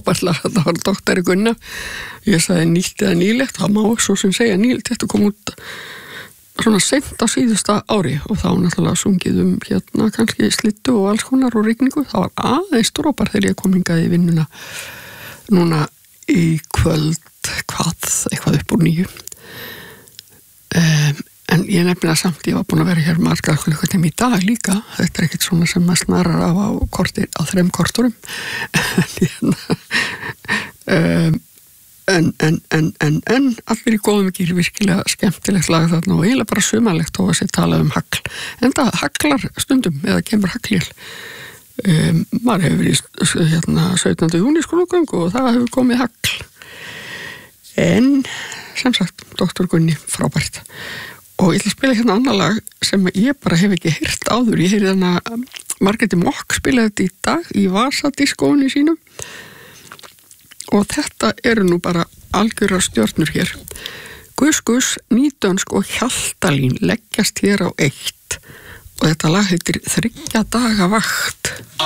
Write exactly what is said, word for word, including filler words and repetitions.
frábærlega, þetta var doktori Gunna. Ég sagði nýtt eða nýlegt, það má svo sem segja nýlegt, þetta kom út svona sent á síðusta ári og þá náttúrulega sungið um hérna kannski slittu og alls konar og rigningu. Það var aðeins dropar þegar ég kom hingað í vinnuna núna í kvöld, hvað, eitthvað upp úr nýju. Um, en ég nefnilega samt, ég var búin að vera hér margar klukkutíma í dag líka, þetta er ekkert svona sem maður snarar af á kortir, á þrem korturum. en, um, en, en, en, en, en allir í góðum gýr virkilega skemmtilegt lag þarna og eiginlega bara sumarlegt þó að sér talað um hagl. En það haglar stundum eða kemur hagljél. Um, maður hefur verið í hérna, sautjánda júní skólagöngu og það hefur komið hagl. En sem sagt, doktor Gunni, frábært. Og ég ætla að spila hérna annar lag sem ég bara hef ekki heyrt áður. Ég heyri þarna Margréti Mokk spilaði þetta í dag í Vasadiskóinu sínum. Og þetta eru nú bara algjörar stjörnur hér. Gus Gus, Nýdönsk og Hjaltalín leggjast hér á eitt. Og þetta lag heitir Þriggja daga vakt.